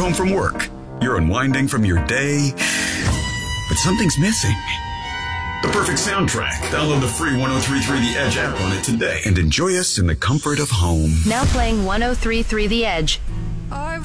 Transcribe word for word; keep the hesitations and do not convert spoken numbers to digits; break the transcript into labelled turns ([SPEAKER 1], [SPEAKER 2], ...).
[SPEAKER 1] home from work. You're unwinding from your day, but something's missing. The perfect soundtrack. Download the free one oh three point three The Edge app on it today and enjoy us in the comfort of home.
[SPEAKER 2] Now playing one oh three point three The Edge.